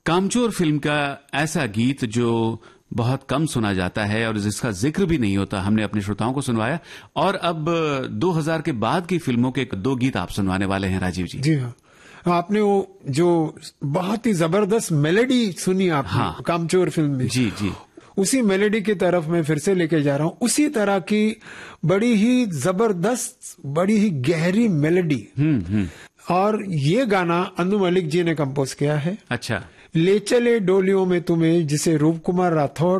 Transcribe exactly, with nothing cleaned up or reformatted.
कामचोर फिल्म का ऐसा गीत जो बहुत कम सुना जाता है और जिसका जिक्र भी नहीं होता, हमने अपने श्रोताओं को सुनवाया। और अब दो हज़ार के बाद की फिल्मों के दो गीत आप सुनवाने वाले हैं राजीव जी। जी हाँ, आपने वो जो बहुत ही जबरदस्त मेलोडी सुनी आपने, हाँ, कामचोर फिल्म में, जी जी, उसी मेलोडी की तरफ मैं फिर से लेके जा रहा हूँ। उसी तरह की बड़ी ही जबरदस्त, बड़ी ही गहरी मेलोडी। हम्म हम्म और ये गाना अन्नू मलिक जी ने कंपोज किया है। अच्छा। ले चले डोलियों में तुम्हें, जिसे रूप कुमार राठौड़